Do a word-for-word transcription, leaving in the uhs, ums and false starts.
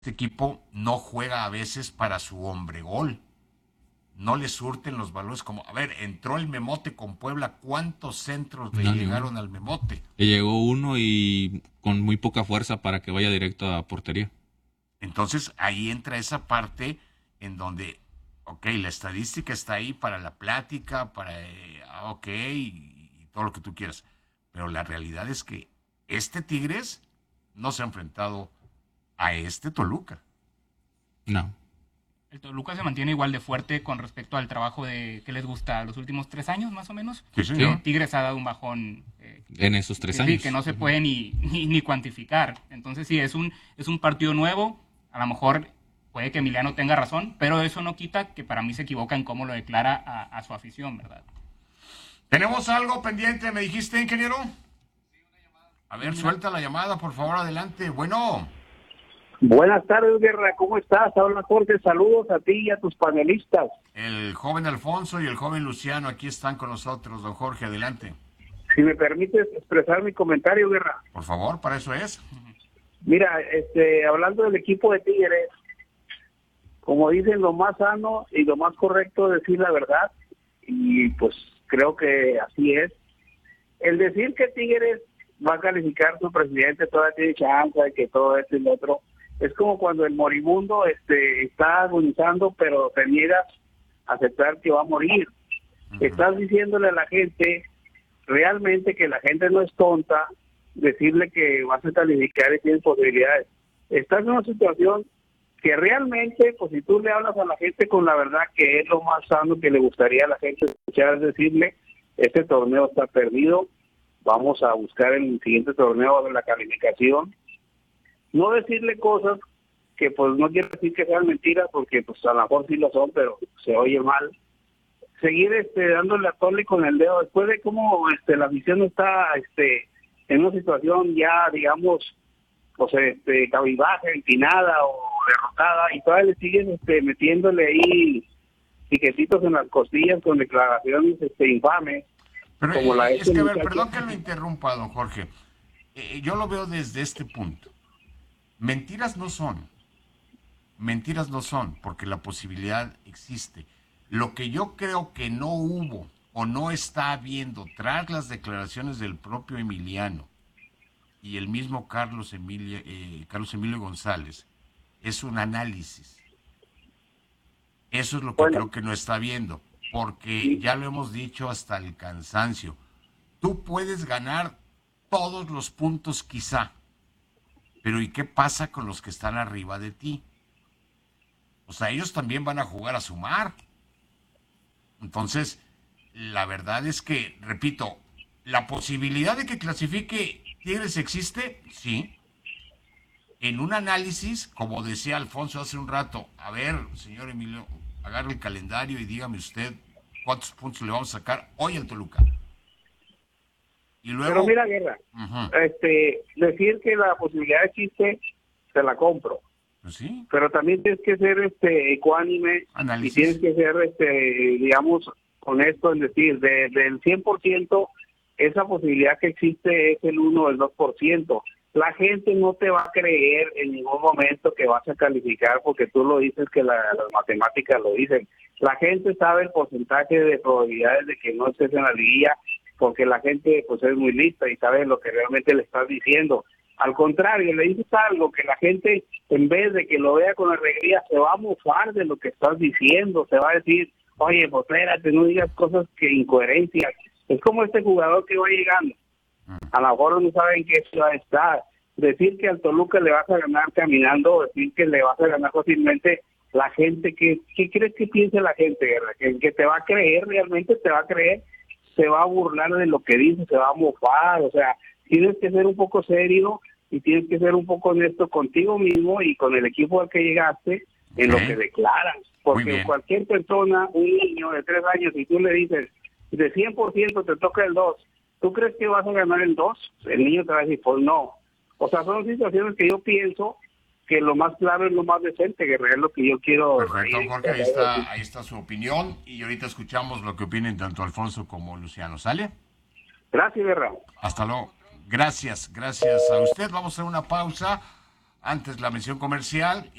Este equipo no juega a veces para su hombre gol. No le surten los balones como, a ver, entró el Memote con Puebla, ¿cuántos centros le No, ni uno. llegaron al Memote? Le llegó uno y con muy poca fuerza para que vaya directo a portería. Entonces ahí entra esa parte en donde, ok, la estadística está ahí para la plática, para, eh, ah, ok, y, y todo lo que tú quieras. Pero la realidad es que este Tigres no se ha enfrentado a este Toluca. No. El Toluca se mantiene igual de fuerte con respecto al trabajo de que les gusta los últimos tres años, más o menos. Sí, Sí, señor. Tigres ha dado un bajón eh, en esos tres que, sí, años. que no se puede ni, ni, ni cuantificar. Entonces sí, es un, es un partido nuevo. A lo mejor puede que Emiliano tenga razón, pero eso no quita que para mí se equivoca en cómo lo declara a, a su afición, ¿verdad? ¿Tenemos algo pendiente, me dijiste, ingeniero? A ver, suelta la llamada, por favor, adelante. Bueno. Buenas tardes, Guerra, ¿cómo estás? Habla Jorge, saludos a ti y a tus panelistas. El joven Alfonso y el joven Luciano aquí están con nosotros, don Jorge, adelante. Si me permites expresar mi comentario, Guerra. Por favor, para eso es. Mira, este, hablando del equipo de Tigres, como dicen, lo más sano y lo más correcto es decir la verdad, y pues creo que así es. El decir que Tigres va a calificar su presidente, todavía tiene chance de que todo esto y lo otro, es como cuando el moribundo este, está agonizando, pero te niegas a aceptar que va a morir. Uh-huh. Estás diciéndole a la gente realmente que la gente no es tonta, decirle que vas a calificar y tienes posibilidades. Estás en una situación que realmente, pues si tú le hablas a la gente con la verdad, que es lo más sano que le gustaría a la gente escuchar, es decirle, este torneo está perdido, vamos a buscar el siguiente torneo de la calificación. No decirle cosas que pues no quiero decir que sean mentiras, porque pues a lo mejor sí lo son, pero se oye mal. Seguir este dándole a tole con el dedo, después de cómo este la afición está este en una situación ya, digamos, pues este cabibaja, empinada o derrotada, y todavía le siguen este metiéndole ahí piquetitos en las costillas con declaraciones este infames. Pero como la es que, a ver, perdón que lo interrumpa, don Jorge. Eh, yo lo veo desde este punto. Mentiras no son. Mentiras no son, porque la posibilidad existe. Lo que yo creo que no hubo o no está habiendo tras las declaraciones del propio Emiliano y el mismo Carlos Emilio, eh, Carlos Emilio González es un análisis. Eso es lo que bueno. creo que no está viendo, porque ya lo hemos dicho hasta el cansancio. Tú puedes ganar todos los puntos quizá, pero ¿y qué pasa con los que están arriba de ti? O sea, ellos también van a jugar a sumar. Entonces, la verdad es que, repito, la posibilidad de que clasifique Tigres existe, sí. En un análisis, como decía Alfonso hace un rato, a ver, señor Emilio, agarre el calendario y dígame usted cuántos puntos le vamos a sacar hoy al Toluca. Y luego... Pero mira, Guerra, uh-huh. este, decir que la posibilidad existe, te la compro. Pues sí. Pero también tienes que ser este ecuánime Análisis. Y tienes que ser, este digamos, honesto en decir, de, del cien por ciento, esa posibilidad que existe es el uno o el dos por ciento. La gente no te va a creer en ningún momento que vas a calificar porque tú lo dices, que la, las matemáticas lo dicen. La gente sabe el porcentaje de probabilidades de que no estés en la liguilla porque la gente pues es muy lista y sabe lo que realmente le estás diciendo. Al contrario, le dices algo que la gente, en vez de que lo vea con alegría, se va a mofar de lo que estás diciendo, se va a decir, oye, pues espérate, no digas cosas que incoherencias. Es como este jugador que va llegando. A lo mejor no saben qué ciudad está. Decir que al Toluca le vas a ganar caminando, decir que le vas a ganar fácilmente, la gente, ¿qué, qué crees que piense la gente, Guerra? ¿Que, que te va a creer, realmente te va a creer? Se va a burlar de lo que dice, se va a mofar, o sea, tienes que ser un poco serio y tienes que ser un poco honesto contigo mismo y con el equipo al que llegaste en okay. lo que declaras. Porque cualquier persona, un niño de tres años, si tú le dices, de cien por ciento te toca el dos, ¿tú crees que vas a ganar el dos? El niño te va a decir, pues no. O sea, son situaciones que yo pienso que lo más claro es lo más decente, que es lo que yo quiero. Perfecto, Jorge, ahí está, ahí está su opinión y ahorita escuchamos lo que opinen tanto Alfonso como Luciano. ¿Sale? Gracias, Guerra. Hasta luego. Gracias, gracias a usted. Vamos a hacer una pausa. Antes la mención comercial.